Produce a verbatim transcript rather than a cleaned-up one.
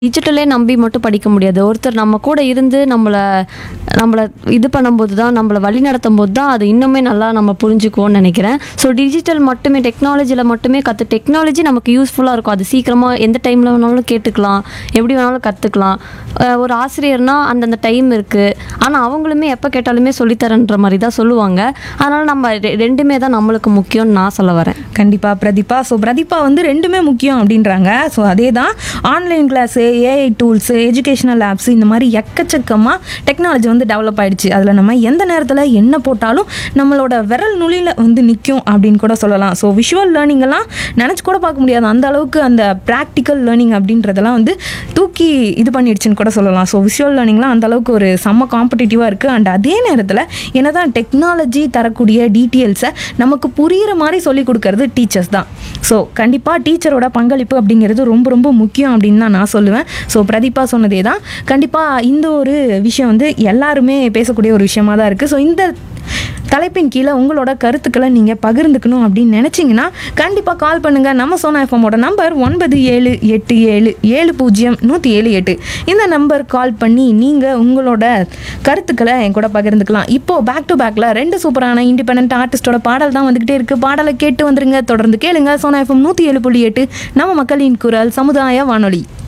டிஜிட்டலே நம்பி மட்டும் படிக்க முடியாது. ஒருத்தர் நம்ம கூட இருந்து நம்மள நம்மள இது பண்ணும்போது தான், நம்மள வழிநடத்தும் போது தான் அது இன்னுமே நல்லா நம்ம புரிஞ்சுக்குவோம்னு நினைக்கிறேன். ஸோ டிஜிட்டல் மட்டுமே டெக்னாலஜியில் மட்டுமே கற்று டெக்னாலஜி நமக்கு யூஸ்ஃபுல்லாக இருக்கும். அது சீக்கிரமாக எந்த டைமில் வேணாலும் கேட்டுக்கலாம், எப்படி வேணாலும் கற்றுக்கலாம். ஒரு ஆசிரியர்னா அந்தந்த டைம் இருக்குது, ஆனால் அவங்களுமே எப்போ கேட்டாலுமே சொல்லித்தரன்ற மாதிரி தான் சொல்லுவாங்க. அதனால் நம்ம ரெ- ரெண்டுமே தான் நம்மளுக்கு முக்கியம்னு நான் சொல்ல வரேன். கண்டிப்பாக பிரதீபா. ஸோ பிரதீபா வந்து ரெண்டுமே முக்கியம் அப்படின்றாங்க. ஸோ அதே தான் online class, AI tools, educational apps, இந்த மாதிரி எக்கச்சக்கமாக டெக்னாலஜி வந்து டெவலப் ஆயிடுச்சு. அதில் நம்ம எந்த நேரத்தில் என்ன போட்டாலும் நம்மளோட விரல் நுனியில் வந்து நிற்கும் அப்படின்னு கூட சொல்லலாம். ஸோ விஷுவல் லேர்னிங்கெல்லாம் நினச்சி கூட பார்க்க முடியாது, அந்த அளவுக்கு அந்த ப்ராக்டிக்கல் லேர்னிங் அப்படின்றதெல்லாம் வந்து தூக்கி இது பண்ணிடுச்சுன்னு கூட சொல்லலாம். ஸோ விஷுவல் லேர்னிங்லாம் அந்த அளவுக்கு ஒரு செம்ம காம்படிட்டிவாக இருக்குது. அண்ட் அதே நேரத்தில் என்னதான் டெக்னாலஜி தரக்கூடிய டீட்டெயில்ஸை நமக்கு புரிகிற மாதிரி சொல்லி கொடுக்கறது டீச்சர்ஸ் தான். ஸோ கண்டிப்பாக டீச்சரோட பங்களிப்பு அப்படிங்கிறது ரொம்ப ரொம்ப முக்கியம் அப்படின்னு தான் நான் சொல்லுவேன். ஸோ பிரதீபா சொன்னதே தான். கண்டிப்பாக இந்த ஒரு விஷயம் வந்து எல்லாருமே பேசக்கூடிய ஒரு விஷயமா தான் இருக்குது. ஸோ இந்த தலைப்பின் கீழே உங்களோட கருத்துக்களை நீங்கள் பகிர்ந்துக்கணும் அப்படின்னு நினச்சிங்கன்னா கண்டிப்பாக கால் பண்ணுங்கள். நம்ம சோனா எஃப்எம்மோட நம்பர் ஒன்பது ஏழு எட்டு ஏழு ஏழு பூஜ்ஜியம் நூற்றி ஏழு எட்டு. இந்த நம்பர் கால் பண்ணி நீங்கள் உங்களோட கருத்துக்களை என் கூட பகிர்ந்துக்கலாம். இப்போது பேக் டு பேக்கில் ரெண்டு சூப்பரான இண்டிபெண்ட் ஆர்டிஸ்டோட பாடல் தான் வந்துக்கிட்டே இருக்குது. பாடலை கேட்டு வந்துருங்க, தொடர்ந்து கேளுங்க. சோனா எஃப்எம் நூற்றி ஏழு புள்ளி எட்டு நம்ம மக்களின் குரல் சமுதாய வானொலி.